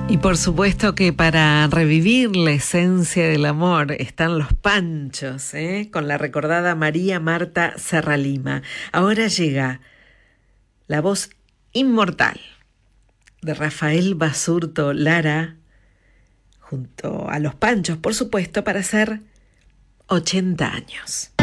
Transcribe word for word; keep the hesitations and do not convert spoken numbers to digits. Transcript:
Y por supuesto que para revivir la esencia del amor están los Panchos, ¿eh? Con la recordada María Marta Serralima. Ahora llega la voz inmortal de Rafael Basurto Lara, junto a los Panchos, por supuesto, para hacer ochenta años.